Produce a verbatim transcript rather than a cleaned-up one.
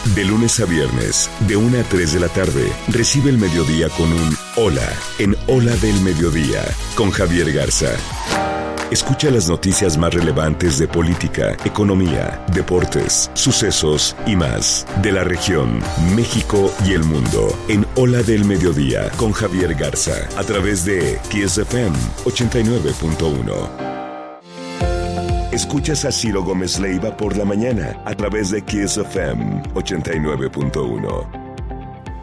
De lunes a viernes, de una a tres de la tarde, recibe el mediodía con un Hola en Hola del Mediodía, con Javier Garza. Escucha las noticias más relevantes de política, economía, deportes, sucesos y más de la región, México y el mundo en Hola del Mediodía con Javier Garza a través de Kiss F M ochenta y nueve punto uno. Escuchas a Ciro Gómez Leiva por la mañana a través de Kiss F M ochenta y nueve punto uno.